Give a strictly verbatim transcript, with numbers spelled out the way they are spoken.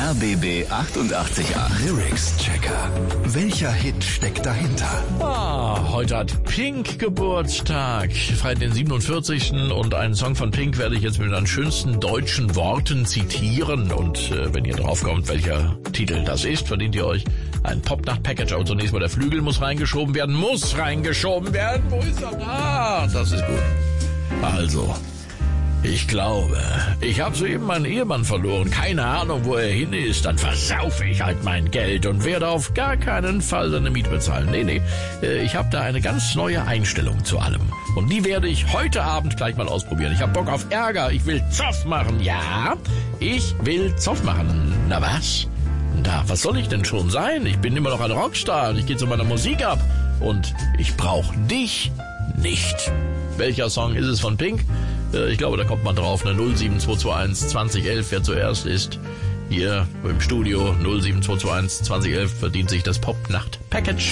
R B B achtundachtzig Komma acht. Lyrics Checker. Welcher Hit steckt dahinter? Ah, heute hat Pink Geburtstag. Freitag den siebenundvierzigsten Und einen Song von Pink werde ich jetzt mit den schönsten deutschen Worten zitieren. Und äh, wenn ihr draufkommt, welcher Titel das ist, verdient ihr euch ein Popnacht-Package. Aber zunächst mal der Flügel muss reingeschoben werden. Muss reingeschoben werden. Wo ist er? Ah, das ist gut. Also... Ich glaube, ich habe soeben meinen Ehemann verloren. Keine Ahnung, wo er hin ist. Dann versaufe ich halt mein Geld und werde auf gar keinen Fall seine Miete bezahlen. Nee, nee, ich habe da eine ganz neue Einstellung zu allem. Und die werde ich heute Abend gleich mal ausprobieren. Ich habe Bock auf Ärger. Ich will Zoff machen. Ja, ich will Zoff machen. Na was? Na, was soll ich denn schon sein? Ich bin immer noch ein Rockstar und ich gehe zu meiner Musik ab. Und ich brauche dich nicht. Welcher Song ist es von Pink? Ich glaube, da kommt man drauf, ne? null sieben zwei zwei eins zwanzig elf, wer zuerst ist, hier im Studio null sieben zwei zwei eins zwanzig elf verdient sich das Popnacht-Package.